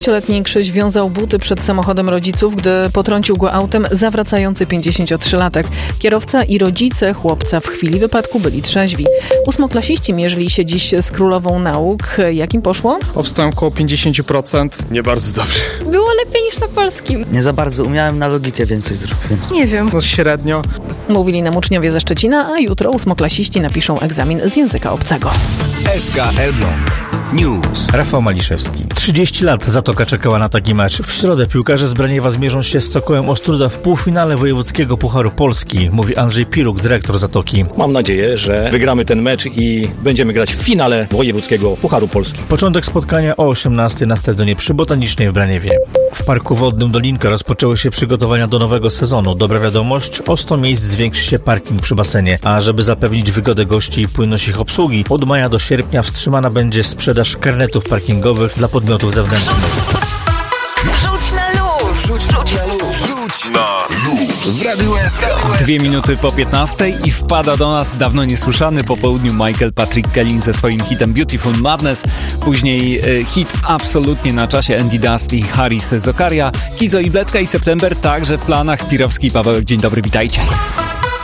13-letniej Krzyś wiązał buty przed samochodem rodziców, gdy potrącił go autem zawracający 53-latek. Kierowca i rodzice chłopca w chwili wypadku byli trzeźwi. Ósmoklasiści mierzyli się dziś z królową nauk. Jak im poszło? Obstałem około 50%. Nie bardzo dobrze. Było lepiej niż na polskim. Nie za bardzo umiałem, na logikę więcej zrobiłem. Nie wiem. No średnio. Mówili nam uczniowie ze Szczecina, a jutro ósmoklasiści napiszą egzamin z języka obcego. SK Elbląg News. Rafał Maliszewski. 30 lat Zatoka czekała na taki mecz. W środę piłkarze z Braniewa zmierzą się z Sokołem Ostróda w półfinale wojewódzkiego Pucharu Polski, mówi Andrzej Piruk, dyrektor Zatoki. Mam nadzieję, że wygramy ten mecz i będziemy grać w finale wojewódzkiego Pucharu Polski. Początek spotkania o 18:00 na stadionie przy Botanicznej w Braniewie. W Parku Wodnym Dolinka rozpoczęły się przygotowania do nowego sezonu. Dobra wiadomość, o 100 miejsc zwiększy się parking przy basenie, a żeby zapewnić wygodę gości i płynność ich obsługi, od maja do sierpnia wstrzymana będzie sprzedaż karnetów parkingowych dla podmiotów zewnętrznych. Rzuć na luz. Rzuć na luz. Rzuć na luz. W Radiu SK. 2 minuty po 15:00 i wpada do nas dawno niesłyszany po południu Michael Patrick Kelly ze swoim hitem Beautiful Madness. Później hit absolutnie na czasie Andy Dust i Harris Zokaria. Kizo i Bledka i September także w planach. Pirowski i Pawełek, dzień dobry, witajcie.